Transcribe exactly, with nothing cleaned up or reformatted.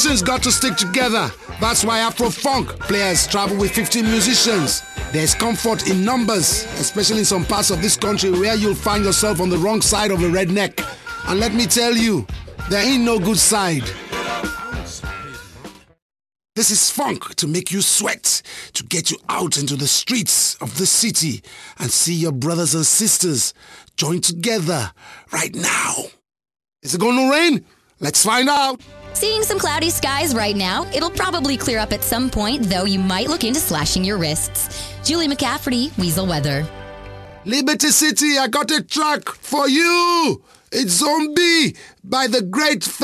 musicians got to stick together. That's why Afro-Funk players travel with fifteen musicians. There's comfort in numbers, especially in some parts of this country where you'll find yourself on the wrong side of a redneck. And let me tell you, there ain't no good side. This is funk to make you sweat, to get you out into the streets of the city and see your brothers and sisters join together right now. Is it going to rain? Let's find out. Seeing some cloudy skies right now. It'll probably clear up at some point, though you might look into slashing your wrists. Julie McCafferty, Weasel Weather. Liberty City, I got a track for you. It's Zombie by the great